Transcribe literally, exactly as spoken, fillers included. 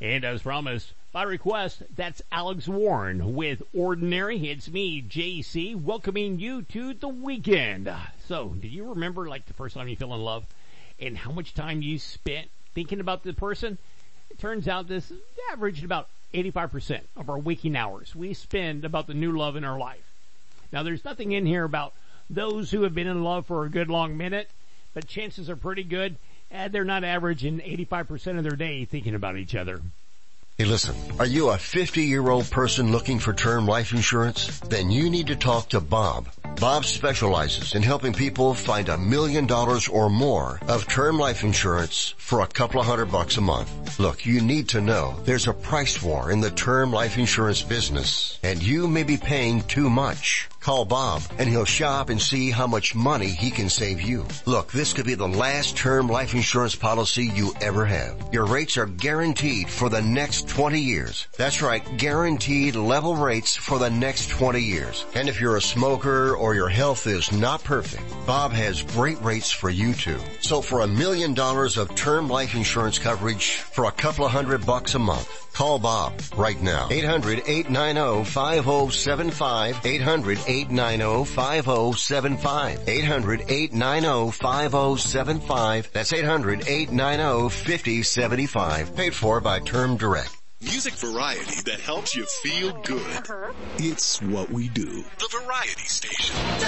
And as promised, by request, that's Alex Warren with Ordinary. It's me, J C, welcoming you to the weekend. So, do you remember, like, the first time you fell in love and how much time you spent thinking about the person? It turns out this averaged about eighty-five percent of our waking hours we spend about the new love in our life. Now, there's nothing in here about those who have been in love for a good long minute, but chances are pretty good and they're not averaging eighty-five percent of their day thinking about each other. Hey, listen, are you a fifty-year-old person looking for term life insurance? Then you need to talk to Bob. Bob specializes in helping people find a million dollars or more of term life insurance for a couple of hundred bucks a month. Look, you need to know there's a price war in the term life insurance business, and you may be paying too much. Call Bob, and he'll shop and see how much money he can save you. Look, this could be the last term life insurance policy you ever have. Your rates are guaranteed for the next twenty years. That's right, guaranteed level rates for the next twenty years. And if you're a smoker or your health is not perfect, Bob has great rates for you too. So for a million dollars of term life insurance coverage for a couple of hundred bucks a month, call Bob right now. eight hundred, eight nine zero, five zero seven five. eight hundred, eight nine zero, five zero seven five. eight hundred, eight nine zero, five zero seven five. That's eight hundred, eight nine zero, five zero seven five. Paid for by Term Direct. Music variety that helps you feel good. Uh-huh. It's what we do. The Variety Station.